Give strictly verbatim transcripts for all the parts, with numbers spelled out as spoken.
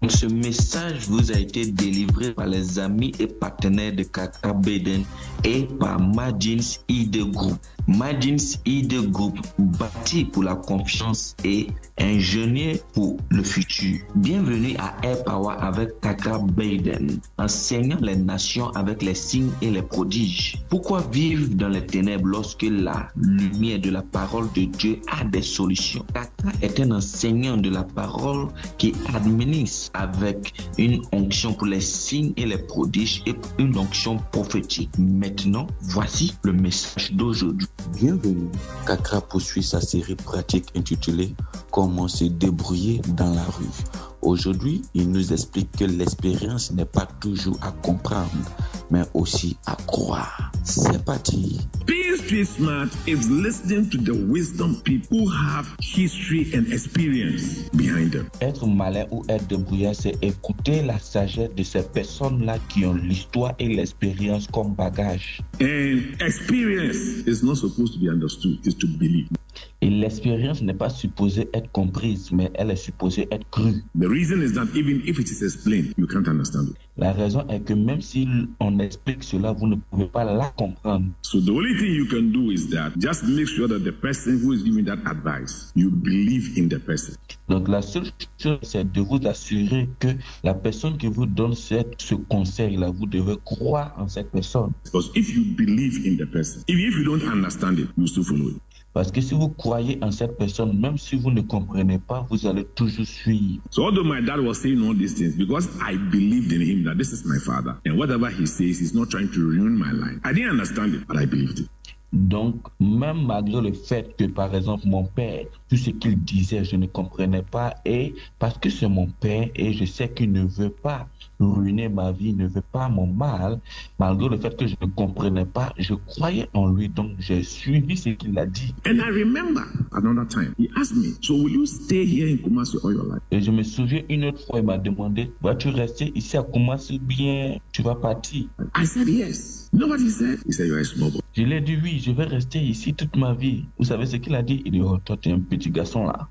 Ce message vous a été délivré par les amis et partenaires de Kaka Beden et par Margins I D Group. Margins I D Group, bâti pour la confiance et ingénieur pour le futur. Bienvenue à Air Power avec Kaka Beden, enseignant les nations avec les signes et les prodiges. Pourquoi vivre dans les ténèbres lorsque la lumière de la parole de Dieu a des solutions? Kaka est un enseignant de la parole qui administre avec une onction pour les signes et les prodiges et une onction prophétique. Maintenant, voici le message d'aujourd'hui. Bienvenue. Kaka poursuit sa série pratique intitulée « Comment se débrouiller dans la rue ». Aujourd'hui, il nous explique que l'expérience n'est pas toujours à comprendre, mais aussi à croire. C'est parti. Being street smart is listening to the wisdom people who have history and experience behind them. Être malin ou être débrouillard, c'est écouter la sagesse de ces personnes-là qui ont l'histoire et l'expérience comme bagage. And experience is not supposed to be understood, it's to believe. Et l'expérience n'est pas supposée être comprise, mais elle est supposée être crue. The reason is that even if it is explained, you can't understand it. La raison est que même si on explique cela, vous ne pouvez pas la comprendre. So the only thing you can do is that just make sure that the person who is giving that advice, you believe in the person. Donc la seule chose, c'est de vous assurer que la personne qui vous donne cette, ce conseil-là, vous devez croire en cette personne. Because if you believe in the person, even if you don't understand it, you still follow it. Parce que si vous croyez en cette personne, même si vous ne comprenez pas, vous allez toujours suivre. So although my dad was saying all these things, because I believed in him that this is my father, and whatever he says, he's not trying to ruin my life. I didn't understand it, but I believed it. Donc, même malgré le fait que, par exemple, mon père, tout ce qu'il disait, je ne comprenais pas, et parce que c'est mon père, et je sais qu'il ne veut pas ruiner ma vie, ne veut pas mon mal, malgré le fait que je ne comprenais pas, je croyais en lui, donc j'ai suivi ce qu'il a dit. And I remember another time, he asked me, so will you stay here in Kumasi all your life? Et je me souviens une autre fois, il m'a demandé, vas-tu rester ici à Kumasi ou bien tu vas partir? I said yes. You know what he said? He said, you're a small boy. Je lui ai dit oui, je vais rester ici toute ma vie. Vous savez ce qu'il a dit? Il dit, oh, toi tu es un petit garçon là.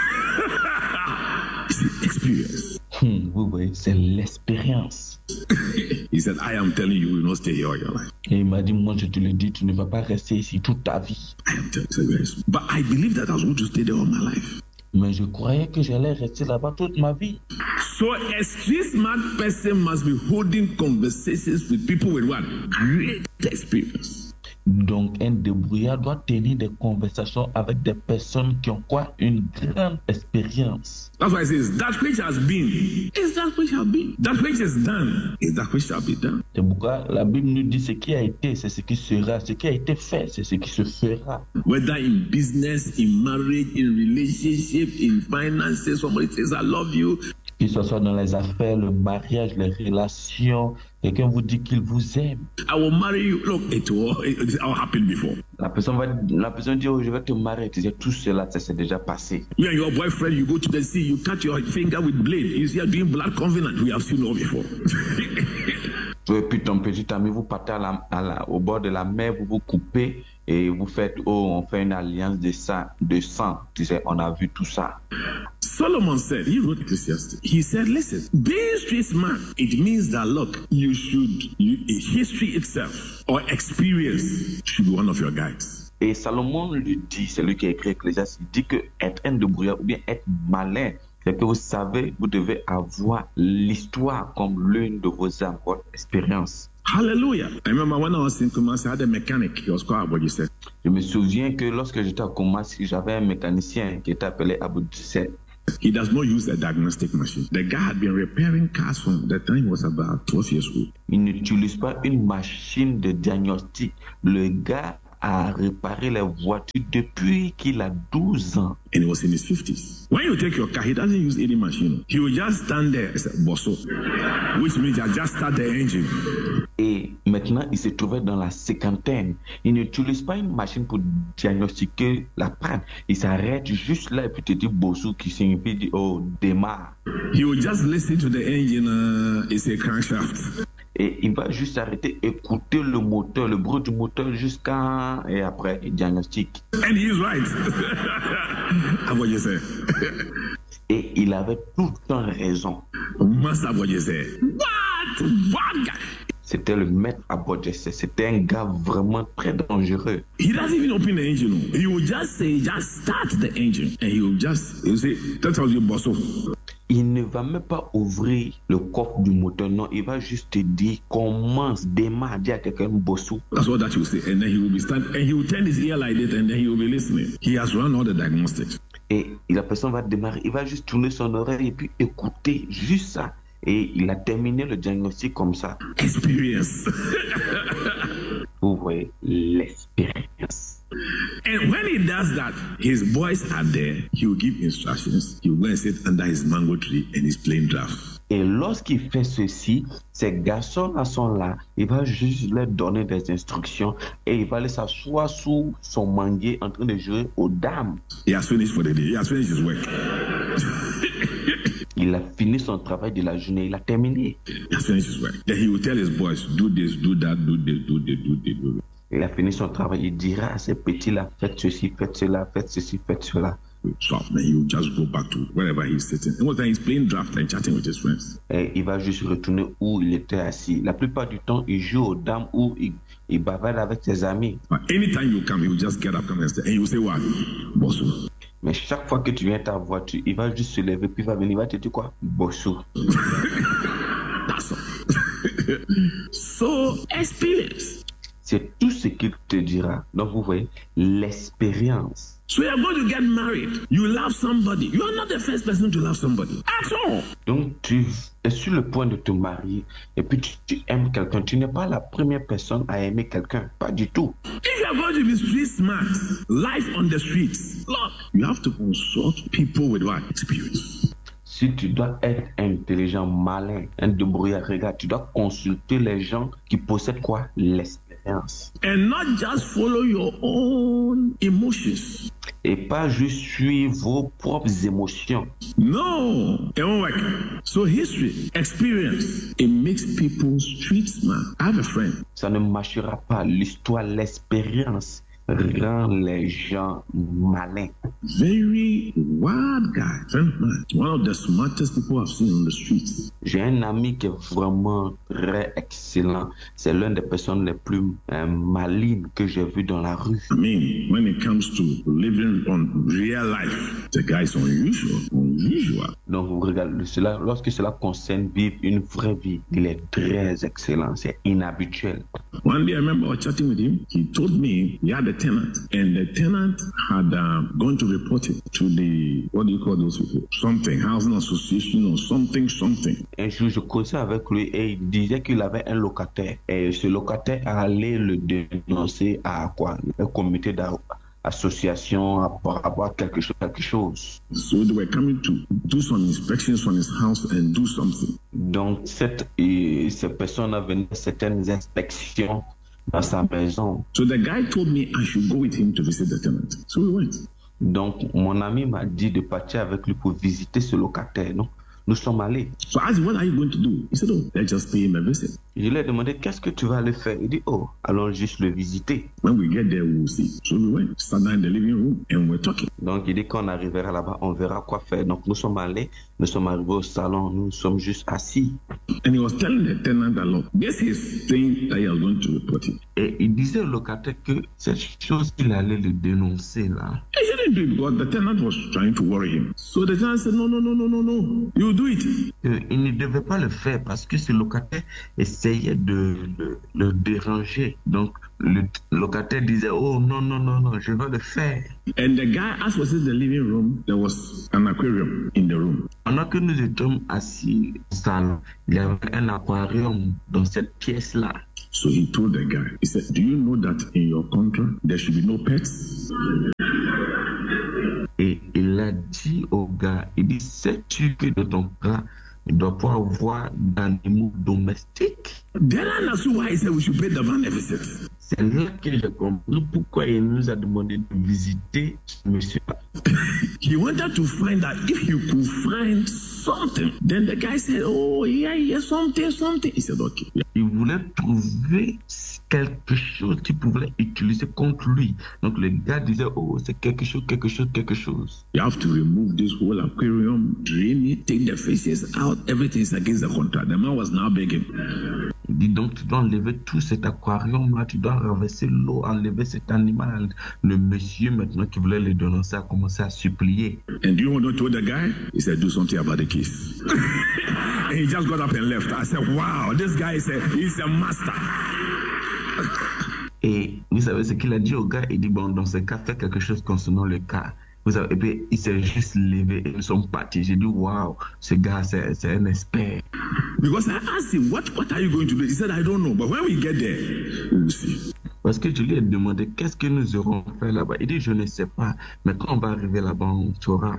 It's experience. Hmm, vous voyez, c'est l'expérience. He said, I am telling you, you will not stay here all your life. Et il m'a dit, moi je te le dis, tu ne vas pas rester ici toute ta vie. I am telling you, yes. But I believe that I was going to stay there all my life. Mais je croyais que j'allais rester là-bas toute ma vie. So a street smart person must be holding conversations with people with what? Great experience. Donc, un débrouillard doit tenir des conversations avec des personnes qui ont quoi? Une grande expérience. That's why it says, that which has been is that which shall be. That which is done is that which shall be done. C'est pourquoi la Bible nous dit ce qui a été, c'est ce qui sera. Ce qui a été fait, c'est ce qui se fera. Whether in business, in marriage, in relationship, in finances, somebody says, I love you. Que ce soit dans les affaires, le mariage, les relations, quelqu'un vous dit qu'il vous aime. I will marry you. Look, it will, it all happened before. La personne va, la personne dit, oh, je vais te marier. Tu dis, tout cela, ça s'est déjà passé. You and your boyfriend, you go to the sea, you cut your finger with blade. You see, you're doing blood covenant. We have seen all before. Et puis ton petit ami, vous partez à la, à la, au bord de la mer, vous vous coupez et vous faites, oh, on fait une alliance de sang, de sang. Tu sais, on a vu tout ça. Solomon said, he wrote Ecclesiastes. He said, listen, being street smart, it means that, look, you should, you, history itself or experience should be one of your guides. Et Salomon lui dit, c'est lui qui a écrit Ecclésiaste, il dit que être un débrouillard ou bien être malin, c'est que vous savez, vous devez avoir l'histoire comme l'une de vos armes, votre expérience. Hallelujah. I remember when I was in Kumasi, I had a mechanic. He was called Abu said. Je me souviens que lorsque j'étais à Kumasi, j'avais un mécanicien qui était appelé Abu Dusset. He does not use a diagnostic machine. The guy had been repairing cars from the time he was about twelve years old. Il n'utilise pas une machine de diagnostic. Le gars a réparé les voitures depuis qu'il a douze ans. And he was in his fifties. When you take your car, he doesn't use any machine. He will just stand there and say, Bosso, which means I just start the engine. Et maintenant, il se trouvait dans la cinquantaine. Il n'utilise pas une machine pour diagnostiquer la panne. Il s'arrête juste là et puis te dit Bosso, qui signifie dit, oh, démarre. He will just listen to the engine, uh, it's a crankshaft. Et il va juste arrêter, écouter le moteur, le bruit du moteur jusqu'à... Et après, il diagnostique. And he's right. How about you say? Et il avait tout le temps raison. Master Bodjese. What? What guy? C'était le maître à Bodjese. C'était un gars vraiment très dangereux. He doesn't even open the engine. He will just say, just start the engine. And he will just, he will say, that's how you boss off. Il ne va même pas ouvrir le coffre du moteur, non. Il va juste te dire, commence, démarre, dis à quelqu'un bossou. That's what that you say. And then he will be stand, and he will turn his ear like that, and then he will be listening. He has run all the diagnostics. Et la personne va démarrer, il va juste tourner son oreille et puis écouter, juste ça. Et il a terminé le diagnostic comme ça. Experience. Vous voyez, l'expérience. And when he does that, his boys are there. He will give instructions. He will go and sit under his mango tree and he's playing draft. Et lorsqu'il fait ceci, ces garçons-là sont là. Il va juste leur donner des instructions et il va les s'asseoir sous son manguier en train de jouer aux dames. He has finished for the day. He has finished his work. Il a fini son travail de la journée. Il a terminé. He has finished his work. Then he will tell his boys, do this, do that, do this, do this, do this, do this. Il a fini son travail. Il dira à ces petits-là, faites ceci, faites cela, faites ceci, faites cela. So then he will just go back to wherever he's sitting. And one time he's playing draft and chatting with his friends. Et il va juste retourner où il était assis. La plupart du temps, il joue aux dames ou il, il bavarde avec ses amis. Anytime you come, he will just get up, come and stay. And he will say, what? Bosso. Mais chaque fois que tu viens à ta voiture, il va juste se lever, puis il va venir, il va te dire quoi? Bossou. That's all. So, experience. C'est tout ce qu'il te dira. Donc, vous voyez, l'expérience. So you're going to get married. You love somebody. You are not the first person to love somebody at all. Donc, tu es sur le point de te marier et puis tu, tu aimes quelqu'un. Tu n'es pas la première personne à aimer quelqu'un. Pas du tout. If you are going to be street smart, life on the streets, Lord, you have to consult people with what? Experience. Si tu dois être intelligent, malin, un débrouillard, regarde, tu dois consulter les gens qui possèdent quoi? L'expérience. And not just follow your own emotions. Et pas juste suivre vos propres émotions. No, it won't work. So history, experience, it makes people street smart. I have a friend. Ça ne marchera pas. L'histoire, l'expérience rend les gens malins. Very wild guy, friend of mine. One of the smartest people I've seen on the streets. J'ai un ami qui est vraiment très excellent. C'est l'une des personnes les plus euh, malignes que j'ai vues dans la rue. I mean, when it comes to living on real life, the guy is unusual, unusual. Donc, vous regardez, cela, lorsque cela concerne vivre une vraie vie, il est très excellent. C'est inhabituel. One day I remember I was chatting with him. He told me he had a tenant, and the tenant had uh, gone to report it to the, what do you call those people? Something, housing association or something, something. Un jour, je causais avec lui et il disait qu'il avait un locataire. Et ce locataire allait le dénoncer à quoi? Le comité d'association, à rapport à quelque chose, quelque chose. So they were coming to do some inspections on his house and do something. Donc, cette, et, ces personnes venaient certaines inspections dans sa maison. So the guy told me I should go with him to visit the tenant. So we went. Donc, mon ami m'a dit de partir avec lui pour visiter ce locataire. Non? Nous sommes allés. So I asked, what are you going to do? He said, oh, let's just pay him a visit. Je lui ai demandé, qu'est-ce que tu vas aller faire? Il dit, oh, allons juste le visiter. When we get there, we'll see. So we went, sat down in the living room, and we're talking. Donc, il dit qu'on arrivera là-bas, on verra quoi faire. Donc, nous sommes allés, nous sommes arrivés au salon, nous sommes juste assis. And he was telling the tenant that, look, this is thing that he was going to report it. Et il disait au locataire que cette chose qu'il allait le dénoncer là. He shouldn't do it because the tenant was trying to worry him. So the tenant said, no, no, no, no, no, no, you do it. Euh, il ne devait pas le faire parce que ce locataire essayait de le, le déranger. Donc, le locataire disait, oh non, non, non, non, je vais le faire. And the guy, as was in the living room, there was an aquarium in the room. Pendant que nous étions assis au salon, il y avait un aquarium dans cette pièce-là. So he told the guy, he said, do you know that in your contract, there should be no pets? Et il a dit au gars, il dit, sais-tu que dans ton contrat, il ne doit pas avoir d'animaux domestiques? Then I understood why he said we should pay the man a visit. C'est là que j'ai compris pourquoi il nous a demandé de visiter ce monsieur. He wanted to find out if he could find something. Then the guy said, oh, yeah, yeah, something, something. He said, okay. Il voulait trouver quelque chose qu'il pouvait utiliser contre lui. Donc le gars disait, oh, c'est quelque chose, quelque chose, quelque chose. You have to remove this whole aquarium, drain it, take the fishes out. Everything is against the contract. The man was now begging. Il dit donc, tu dois enlever tout cet aquarium-là, tu dois renverser l'eau, enlever cet animal. Le monsieur, maintenant, qui voulait le dénoncer, a commencé à supplier. And do you know what told the guy? He said, do something about the case. And he just got up and left. I said, wow, this guy is a, he's a master. Et vous savez ce qu'il a dit au gars? Il dit, bon, dans ce cas, fais quelque chose concernant le cas. Vous savez, et puis il s'est juste levé et ils sont partis. J'ai dit, waouh, ce gars, c'est, c'est un expert. Because I asked him, what, what are you going to do? He said, I don't know. But when we get there, we'll see. Parce que je lui ai demandé, qu'est-ce que nous aurons fait là-bas? Il dit, je ne sais pas. Mais quand on va arriver là-bas, on saura.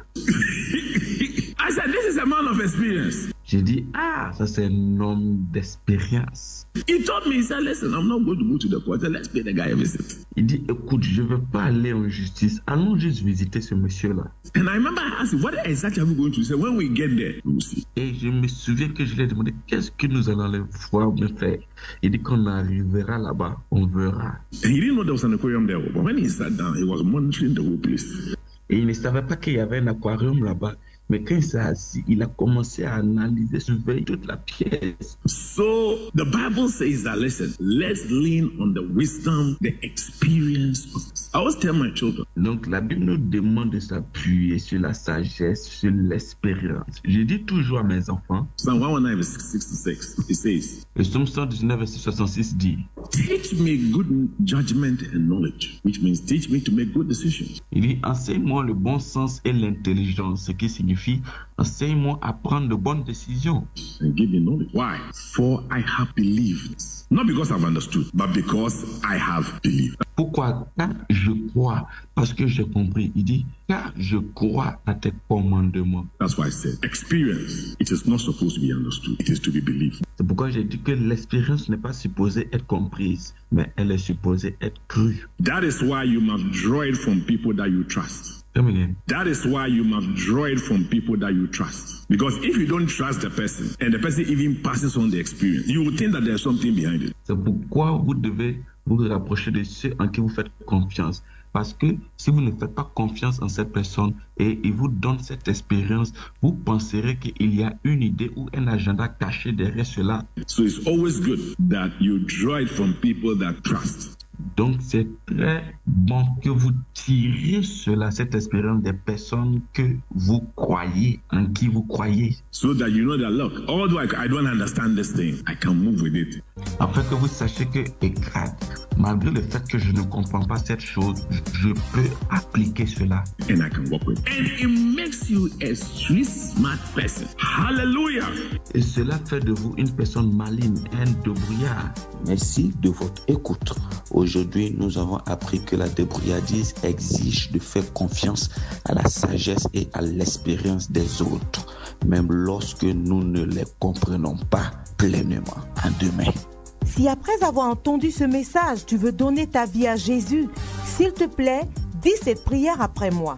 I said, this is a man of experience. J'ai dit, ah, ça c'est un homme d'expérience. He told me, he said, listen, I'm not going to go to the court. Let's pay the guy a visit. Il dit, écoute, je ne veux pas aller en justice. Allons juste visiter ce monsieur-là. And I remember I asked him, what exactly are we going to do? He said, when we get there, we'll see. Et je me souviens que je lui ai demandé, qu'est-ce que nous allons aller voir me faire? Il dit, quand on arrivera là-bas, on verra. And he didn't know there was an aquarium there. But when he sat down, he was monitoring the whole place. Et il ne savait pas qu'il y avait un aquarium là-bas. Mais quand il s'est assis, il a commencé à analyser, surveiller toute la pièce. So the Bible says that, listen, let's lean on the wisdom, the experience of this. I always tell my children. Donc la Bible nous demande de s'appuyer sur la sagesse, sur l'expérience. Je dis toujours à mes enfants. Psalm one nineteen verse sixty-six, it says. Le psaume cent dix-neuf verset soixante-six dit. Teach me good judgment and knowledge, which means teach me to make good decisions. Il dit, enseigne-moi le bon sens et l'intelligence, ce qui signifie enseigne-moi à prendre de bonnes décisions. And give me knowledge. Why? For I have believed. Not because I've understood, but because I have believed. Pourquoi? Car je crois, parce que j'ai compris. Il dit, car je crois à tes commandements. That's why I said, experience, it is not supposed to be understood, it is to be believed. C'est pourquoi j'ai dit que l'expérience n'est pas supposée être comprise, mais elle est supposée être crue. That is why you must draw it from people that you trust. Come again. That is why you must draw it from people that you trust. Because if you don't trust the person, and the person even passes on the experience, you will think that there's something behind it. C'est pourquoi vous devez vous rapprocher de ceux en qui vous faites confiance. Parce que si vous ne faites pas confiance en cette personne et il vous donne cette expérience, vous penserez qu'il y a une idée ou un agenda caché derrière cela. So it's always good that you draw it from people that trust. Donc c'est très bon que vous tirez cela, cette expérience des personnes que vous croyez, en qui vous croyez. So that you know that, look, although I, I don't understand this thing, I can move with it. Afin que vous sachiez que, regarde, malgré le fait que je ne comprends pas cette chose, je peux appliquer cela. And I can work with it. And it makes you a street smart person. Hallelujah. Et cela fait de vous une personne maligne, un débrouillard. Merci de votre écoute. Aujourd'hui, nous avons appris que la débrouillardise exige de faire confiance à la sagesse et à l'expérience des autres, même lorsque nous ne les comprenons pas pleinement. À demain. Si après avoir entendu ce message, tu veux donner ta vie à Jésus, s'il te plaît, dis cette prière après moi.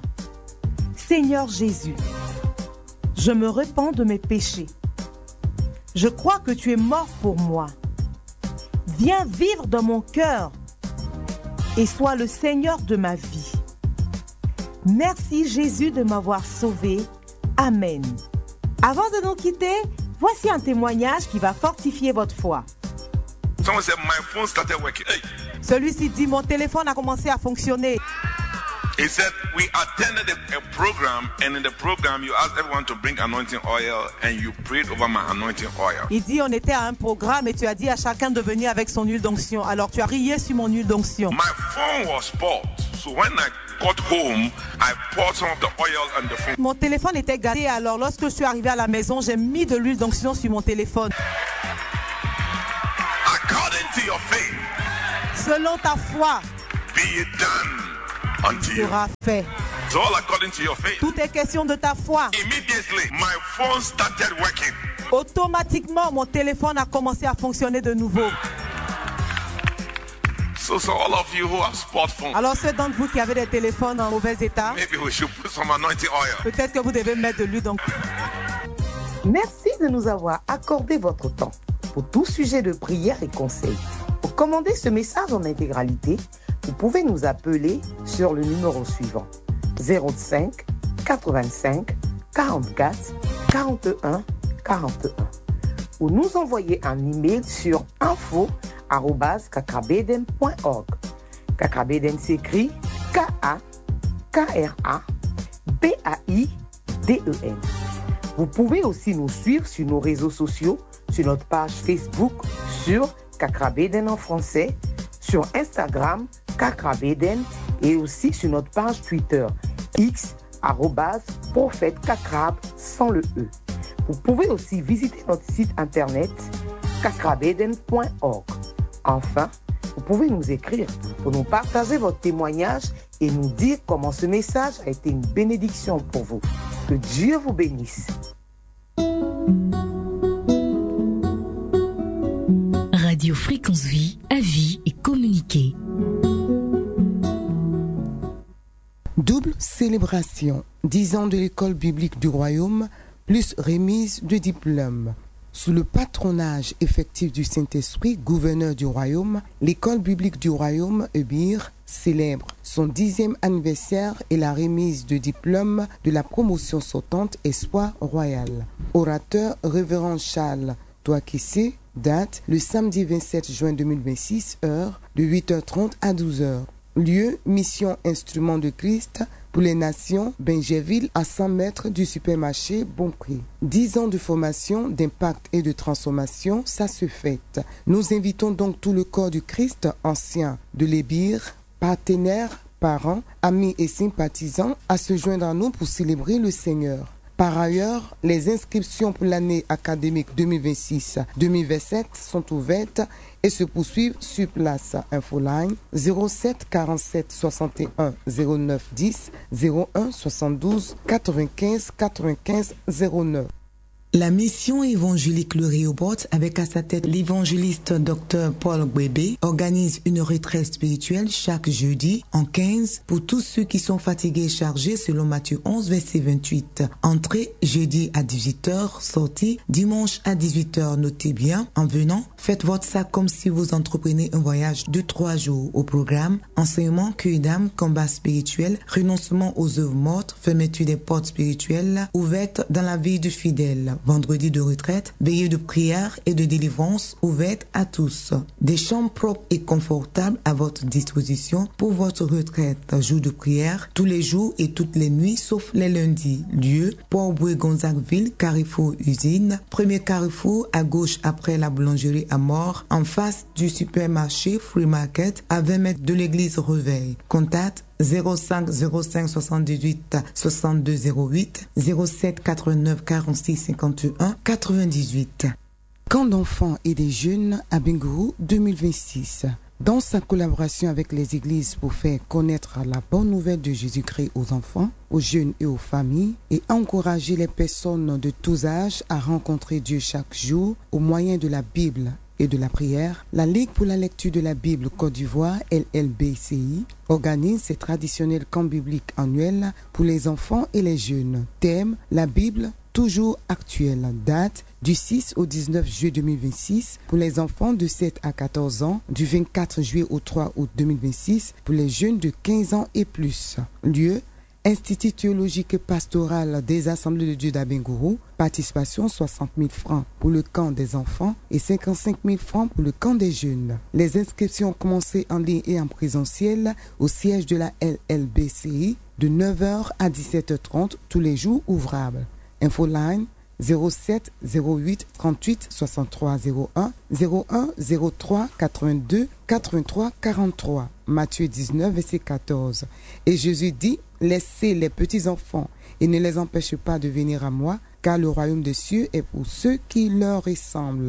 Seigneur Jésus, je me repens de mes péchés. Je crois que tu es mort pour moi. Viens vivre dans mon cœur et sois le Seigneur de ma vie. Merci Jésus de m'avoir sauvé. Amen. Avant de nous quitter, voici un témoignage qui va fortifier votre foi. Someone said my phone started working. Hey. Celui-ci dit, mon téléphone a commencé à fonctionner. He said we attended a, a program, and in the program you asked everyone to bring anointing oil, and you prayed over my anointing oil. Il dit, on était à un programme et tu as dit à chacun de venir avec son huile d'onction. Alors tu as prié sur mon huile d'onction. My phone was spoiled, so when I got home, I poured some of the oil on the phone. Mon téléphone était gâté, alors lorsque je suis arrivé à la maison, j'ai mis de l'huile d'onction sur mon téléphone. According to your faith, selon ta foi, be it done unto you. Sera fait. It's all according to your faith. Tout est question de ta foi. Immediately, my phone started working. Automatiquement, mon téléphone a commencé à fonctionner de nouveau. So, so all of you who have sport phones, alors ceux d'entre vous qui avez des téléphones en mauvais état, maybe we should put some anointing oil. Peut-être que vous devez mettre de l'huile. Donc, Merci de nous avoir accordé votre temps. Pour tout sujet de prière et conseil, pour commander ce message en intégralité, vous pouvez nous appeler sur le numéro suivant zéro cinq quatre-vingt-cinq quarante-quatre quarante-et-un quarante-et-un ou nous envoyer un email sur info arobase kakrabeden point org. Kakrabeden s'écrit K A K R A B A I D E N. Vous pouvez aussi nous suivre sur nos réseaux sociaux, sur notre page Facebook, sur Kakrabeden en français, sur Instagram, Kakrabeden, et aussi sur notre page Twitter, X, arrobase, prophète Kakrab, sans le E. Vous pouvez aussi visiter notre site internet, kakrabeden point org. Enfin, vous pouvez nous écrire pour nous partager votre témoignage et nous dire comment ce message a été une bénédiction pour vous. Que Dieu vous bénisse. Radio Fréquence Vie, avis et communiquer. Double célébration, dix ans de l'école biblique du Royaume, plus remise de diplôme. Sous le patronage effectif du Saint-Esprit, gouverneur du Royaume, l'école biblique du Royaume, E B I R, célèbre son dixième anniversaire et la remise de diplôme de la promotion sortante Espoir Royal. Orateur révérend Charles Touakissé, date le samedi vingt-sept juin deux mille vingt-six, heure de huit heures trente à douze heures. Lieu, mission Instrument de Christ pour les nations, Benjerville, à cent mètres du supermarché Bon Prix. dix ans de formation, d'impact et de transformation, ça se fête. Nous invitons donc tout le corps du Christ ancien de l'E B I R, partenaires, parents, amis et sympathisants à se joindre à nous pour célébrer le Seigneur. Par ailleurs, les inscriptions pour l'année académique deux mille vingt-six deux mille vingt-sept sont ouvertes et se poursuivent sur place. Infoline zéro sept quarante-sept soixante et un zéro neuf dix zéro un soixante-douze quatre-vingt-quinze quatre-vingt-quinze zéro neuf. La mission évangélique Le Réobot, avec à sa tête l'évangéliste Dr Paul Gbebe, organise une retraite spirituelle chaque jeudi en quinze pour tous ceux qui sont fatigués et chargés selon Matthieu onze, verset vingt-huit. Entrée jeudi à dix-huit heures, sortie dimanche à dix-huit heures. Notez bien, en venant, faites votre sac comme si vous entreprenez un voyage de trois jours. Au programme, enseignement, cueil d'âme, combat spirituel, renoncement aux œuvres mortes, fermeture des portes spirituelles ouvertes dans la vie du fidèle. Vendredi de retraite, veillée de prière et de délivrance ouverte à tous. Des chambres propres et confortables à votre disposition pour votre retraite. Jour de prière, tous les jours et toutes les nuits, sauf les lundis. Lieu, Port-Boué-Gonzagueville, Carrefour Usine. Premier carrefour à gauche après la boulangerie à Mort, en face du supermarché Free Market, à vingt mètres de l'église Reveil. Contact zéro cinq zéro cinq soixante-dix-huit soixante-deux zéro huit, zéro sept quatre-vingt-neuf quarante-six cinquante et un quatre-vingt-dix-huit. Camp d'enfants et des jeunes à Bingourou deux mille vingt-six. Dans sa collaboration avec les églises pour faire connaître la bonne nouvelle de Jésus-Christ aux enfants, aux jeunes et aux familles, et encourager les personnes de tous âges à rencontrer Dieu chaque jour au moyen de la Bible et de la prière, la Ligue pour la lecture de la Bible Côte d'Ivoire, L L B C I, organise ses traditionnels camps bibliques annuels pour les enfants et les jeunes. Thème, la Bible toujours actuelle. Date, du six au dix-neuf juillet deux mille vingt-six pour les enfants de sept à quatorze ans, du vingt-quatre juillet au trois août deux mille vingt-six pour les jeunes de quinze ans et plus. Lieu, Institut théologique et pastoral des Assemblées de Dieu d'Abengourou, participation soixante mille francs pour le camp des enfants et cinquante-cinq mille francs pour le camp des jeunes. Les inscriptions ont commencé en ligne et en présentiel au siège de la L L B C I de neuf heures à dix-sept heures trente tous les jours ouvrables. Infoline zéro sept zéro huit trente-huit soixante-trois zéro un, zéro un zéro trois quatre-vingt-deux quatre-vingt-trois quarante-trois. Matthieu dix-neuf, verset quatorze. Et Jésus dit, laissez les petits enfants et ne les empêchez pas de venir à moi, car le royaume des cieux est pour ceux qui leur ressemblent.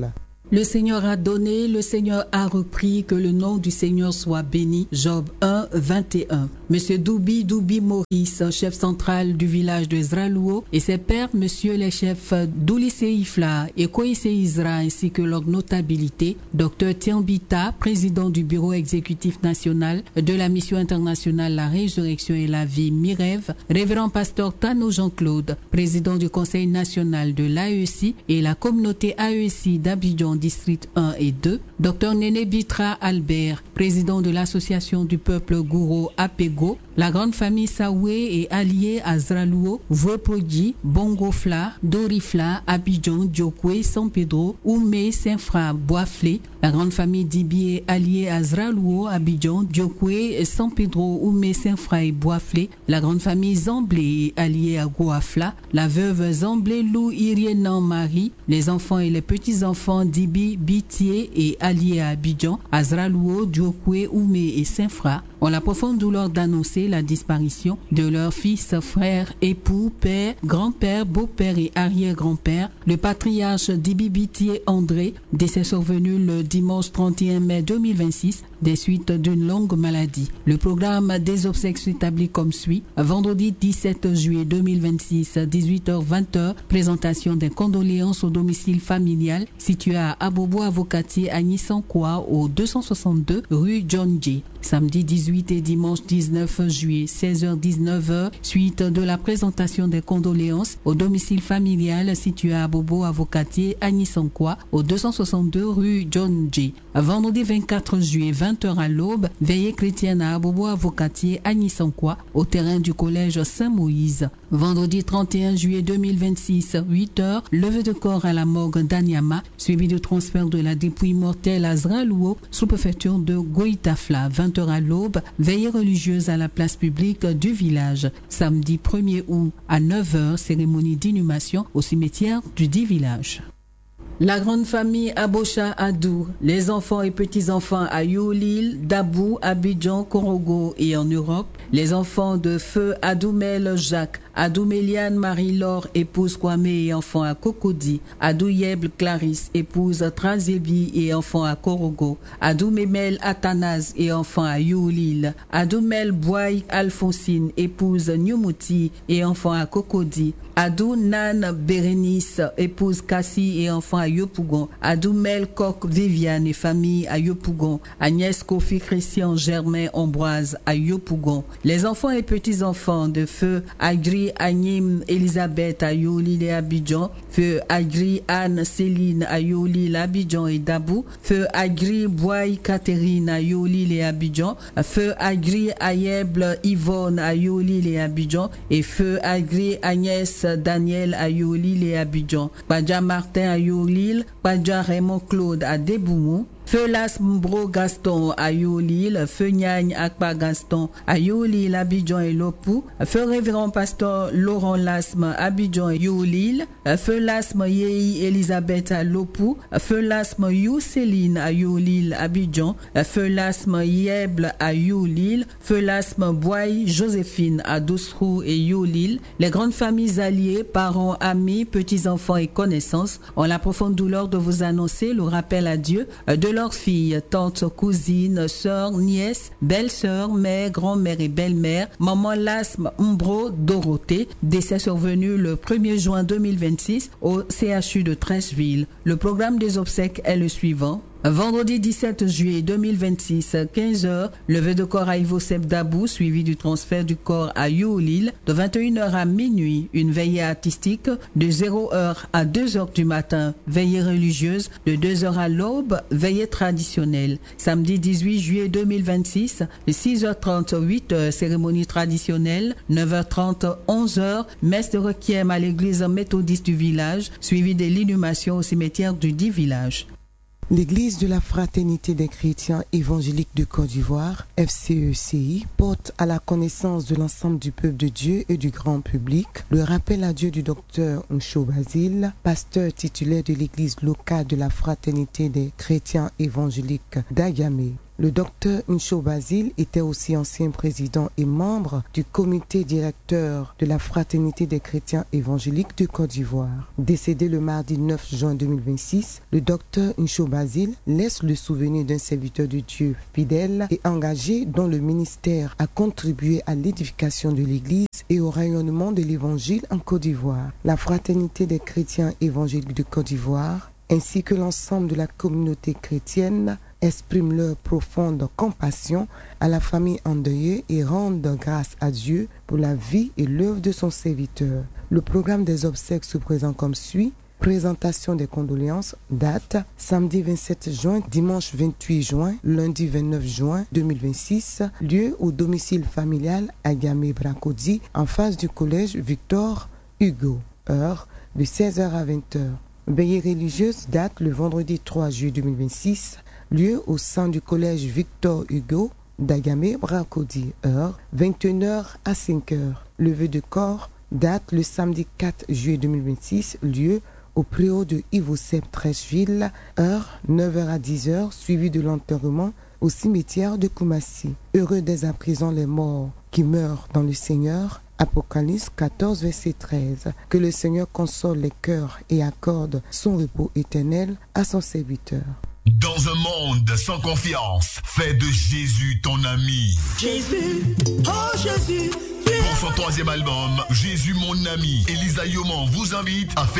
Le Seigneur a donné, le Seigneur a repris, que le nom du Seigneur soit béni. Job un, vingt et un. Monsieur Doubi Doubi Maurice, chef central du village de Zralouo, et ses pairs, monsieur les chefs Doulissé Ifla et Koïsé Isra, ainsi que leur notabilité, docteur Tiambita, président du bureau exécutif national de la mission internationale La Résurrection et la Vie Mirev, révérend pasteur Tano Jean-Claude, président du conseil national de l'A E C I et la communauté A E C I d'Abidjan district un et deux, docteur Néné Bitra Albert, président de l'association du peuple Gouro Apego, la grande famille Saoué et alliée à Zralouo, Vouepodi, Bongofla, Dorifla, Abidjan, Diokwe, San Pedro, Oumé, Saint-Fra, Boisflé, la grande famille Dibi et alliée à Zralouo, Abidjan, Diokwe, San Pedro, Oumé, Saint-Fra et Boisflé, la grande famille Zamblé et alliée à Goafla, la veuve Zamblé Lou Irienan Marie, les enfants et les petits-enfants Dibi, Bitié et alliés à Abidjan, à Zralouo, Diokwe, Oumé et Saint-Fra, ont la profonde douleur d'annoncer la disparition de leur fils, frère, époux, père, grand-père, beau-père et arrière-grand-père, le patriarche Dibi Bitié André, décès survenu le dimanche trente et un mai deux mille vingt-six, des suites d'une longue maladie. Le programme des obsèques s'établit comme suit. Vendredi dix-sept juillet deux mille vingt-six, dix-huit heures vingt, présentation des condoléances au domicile familial situé à Abobo Avocatier à Nissankwa au deux cent soixante-deux rue John J. Samedi dix-huit et dimanche dix-neuf juillet, seize heures dix-neuf heures, suite de la présentation des condoléances au domicile familial situé à Abobo Avocatier à Nissankwa au deux cent soixante-deux rue John J. Vendredi vingt-quatre juillet, vingt heures à l'aube, veillée chrétienne à Abobo Avocatier à Nissankwa au terrain du collège Saint-Moïse. Vendredi trente et un juillet deux mille vingt-six, huit heures, levée de corps à la morgue d'Anyama, suivi du transfert de la dépouille mortelle à Zralouo, sous-préfecture de Goïtafla. vingt heures à l'aube, veillée religieuse à la place publique du village. Samedi premier août à neuf heures, cérémonie d'inhumation au cimetière du dit village. La grande famille Abocha Adou, les enfants et petits-enfants à Youlil, Dabou, Abidjan, Korogo et en Europe, les enfants de feu Adoumel Jacques, Adouméliane Marie-Laure, épouse Kwame et enfant à Cocody, Adouyeble Clarisse, épouse Trazébi et enfant à Korogo, Adoumémel Athanase et enfant à Youlil, Adoumel Boy Alphonsine, épouse Nyumuti et enfant à Cocody, Adou Nan Bérénice, épouse Cassie et enfant à Yopougon, Adoumel Coq Viviane et famille à Yopougon, Agnès Kofi Christian Germain Ambroise à Yopougon, les enfants et petits-enfants de feu Agri Agnim Elisabeth à Youlil et Abidjan, feu Agri Anne Céline à Youlil, Abidjan et Dabou, feu Agri Boy Catherine à Youlil et Abidjan, feu Agri Ayeble Yvonne à Youlil et Abidjan et feu Agri Agnès Daniel à Youlil et Abidjan, Padja Martin à Youlil, Padja Raymond Claude à Deboumou, Feu Las Mbro Gaston à Youlil, Feu Nyagne Akpa Gaston à Youlil, Abidjan et Lopou, Feu Révérend Pasteur Laurent Lasme, Abidjan et Youlil, Feu Lasme Yei Elisabeth à Lopou, Feu Lasme You Céline à Youlil, Abidjan, Feu Lasme Yeble à Youlil, Feu Lasme Boy Joséphine à Doussrou et Youlil, les grandes familles alliées, parents, amis, petits-enfants et connaissances ont la profonde douleur de vous annoncer le rappel à Dieu de leurs filles, tantes, cousines, sœurs, nièces, belles-sœurs, mères, grand-mères et belles-mères, maman Lasme Mbro Dorothée, décès survenu le premier juin deux mille vingt-six au C H U de Treichville. Le programme des obsèques est le suivant. Vendredi dix-sept juillet deux mille vingt-six, quinze heures, levée de corps à Ivosep Dabou, suivi du transfert du corps à Youlil. De vingt et une heures à minuit, une veillée artistique. De zéro heure à deux heures du matin, veillée religieuse. De deux heures à l'aube, veillée traditionnelle. Samedi dix-huit juillet deux mille vingt-six, six heures trente, huit heures, cérémonie traditionnelle. neuf heures trente, onze heures, messe de requiem à l'église méthodiste du village, suivi de l'inhumation au cimetière du dit village. L'Église de la Fraternité des Chrétiens Évangéliques de Côte d'Ivoire, F C E C I, porte à la connaissance de l'ensemble du peuple de Dieu et du grand public le rappel à Dieu du docteur Ncho Basile, pasteur titulaire de l'Église locale de la Fraternité des Chrétiens Évangéliques d'Agamé. Le docteur Ncho Basile était aussi ancien président et membre du comité directeur de la Fraternité des chrétiens évangéliques de Côte d'Ivoire. Décédé le mardi neuf juin deux mille vingt-six, le docteur Ncho Basile laisse le souvenir d'un serviteur de Dieu fidèle et engagé dont le ministère a contribué à l'édification de l'Église et au rayonnement de l'Évangile en Côte d'Ivoire. La Fraternité des chrétiens évangéliques de Côte d'Ivoire ainsi que l'ensemble de la communauté chrétienne expriment leur profonde compassion à la famille endeuillée et rendent grâce à Dieu pour la vie et l'œuvre de son serviteur. Le programme des obsèques se présente comme suit. Présentation des condoléances, date samedi vingt-sept juin, dimanche vingt-huit juin, lundi vingt-neuf juin deux mille vingt-six, lieu au domicile familial à Gamé Bracodi, en face du collège Victor Hugo, heure de seize heures à vingt heures. Veillée religieuse, date le vendredi trois juillet deux mille vingt-six, lieu au sein du collège Victor Hugo d'Agamé Bracodi, heure vingt et une heures à cinq heures. Levée de corps, date le samedi quatre juillet deux mille vingt-six, lieu au préau de Ivosep Trècheville, heure neuf heures à dix heures, suivi de l'enterrement au cimetière de Koumassi. Heureux dès à présent les morts qui meurent dans le Seigneur. Apocalypse quatorze, verset treize. Que le Seigneur console les cœurs et accorde son repos éternel à son serviteur. Dans un monde sans confiance, fais de Jésus ton ami. Jésus, oh Jésus. Pour son troisième album, Jésus mon ami, Elisa Yoman vous invite à faire